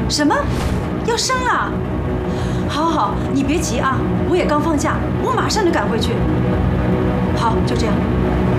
什么？要生了？好好，你别急啊，我也刚放假，我马上就赶回去。好，就这样。